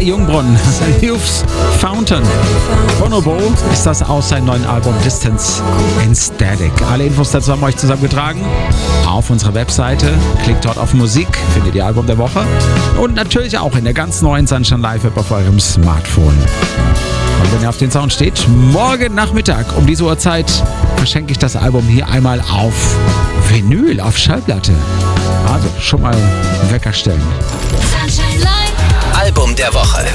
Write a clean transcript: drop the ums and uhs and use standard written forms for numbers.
Jungbrunnen. Youth's Fountain. Bonobo ist das aus seinem neuen Album Distance in Static. Alle Infos dazu haben wir euch zusammengetragen auf unserer Webseite. Klickt dort auf Musik, findet ihr Album der Woche. Und natürlich auch in der ganz neuen Sunshine Live-App auf eurem Smartphone. Und wenn ihr auf den Sound steht, morgen Nachmittag um diese Uhrzeit verschenke ich das Album hier einmal auf Vinyl, auf Schallplatte. Also schon mal einen Wecker stellen. Album der Woche.